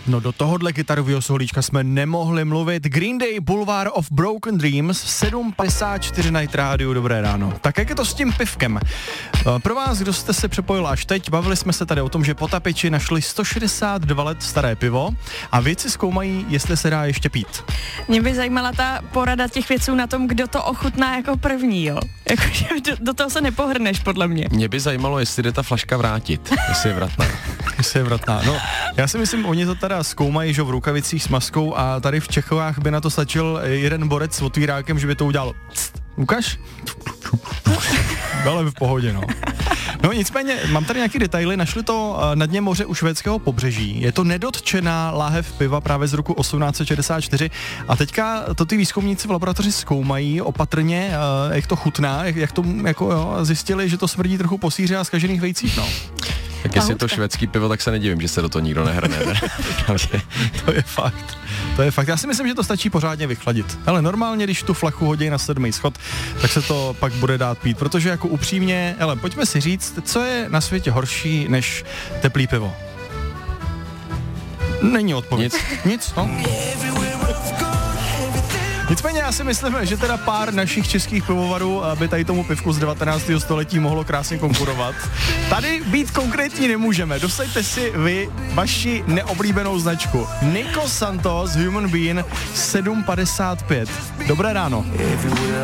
No do tohohle kytarového solíčka jsme nemohli mluvit. Green Day, Boulevard of Broken Dreams, 7.54 Night Radio, dobré ráno. Tak jak je to s tím pivkem? Pro vás, kdo jste se připojil až teď, bavili jsme se tady o tom, že potapiči našli 162 let staré pivo a vědci zkoumají, jestli se dá ještě pít. Mě by zajímala ta porada těch vědců na tom, kdo to ochutná jako první, jo. Jakože do toho se nepohrneš, podle mě. Mě by zajímalo, jestli jde ta flaška vrátit, jestli je vratná. Jestli je vratná. No, já si myslím, oni to teda zkoumají, že v rukavicích s maskou a tady v Čechách by na to stačil jeden borec s otvírákem, že by to udělal. Ukaž? Ale v pohodě, no. No nicméně, mám tady nějaký detaily, našli to na dně moře u švédského pobřeží. Je to nedotčená láhev piva právě z roku 1864 a teďka to ty výzkumníci v laboratoři zkoumají opatrně, jak to chutná, jak to jako jo, zjistili, že to smrdí trochu po sýře a zkažených vejcích, no. Tak jestli je to švédský pivo, tak se nedivím, že se do toho nikdo nehrne. Ne? To je fakt. To je fakt. Já si myslím, že to stačí pořádně vychladit. Ale normálně, když tu flachu hodí na 7. schod, tak se to pak bude dát pít, protože jako upřímně, hele, pojďme si říct, co je na světě horší než teplý pivo. Není odpověď. Nic, no. Nicméně já si myslím, že teda pár našich českých pivovarů by tady tomu pivku z 19. století mohlo krásně konkurovat. Tady být konkrétní nemůžeme. Dosaďte si vy vaši neoblíbenou značku. Nico Santos Human Bean 7.55. Dobré ráno.